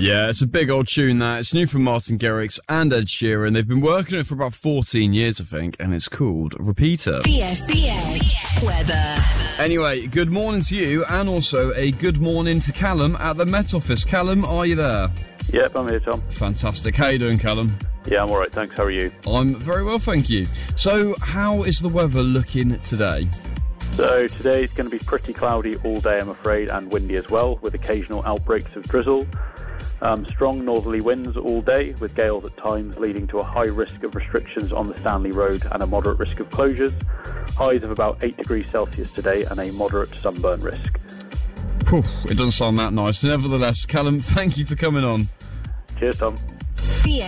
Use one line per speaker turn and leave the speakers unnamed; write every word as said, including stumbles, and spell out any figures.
Yeah, it's a big old tune, that. It's new from Martin Garrix and Ed Sheeran. They've been working on it for about fourteen years, I think, and it's called Repeater.
B F B A weather.
Anyway, good morning to you, and also a good morning to Callum at the Met Office. Callum, are you there?
Yep, I'm here, Tom.
Fantastic. How you doing, Callum?
Yeah, I'm alright, thanks. How are you?
I'm very well, thank you. So, how is the weather looking today?
So, today it's going to be pretty cloudy all day, I'm afraid, and windy as well, with occasional outbreaks of drizzle. Um, strong northerly winds all day, with gales at times, leading to a high risk of restrictions on the Stanley Road and a moderate risk of closures. Highs of about eight degrees Celsius today and a moderate sunburn risk.
Whew, it doesn't sound that nice. Nevertheless, Callum, thank you for coming on.
Cheers, Tom.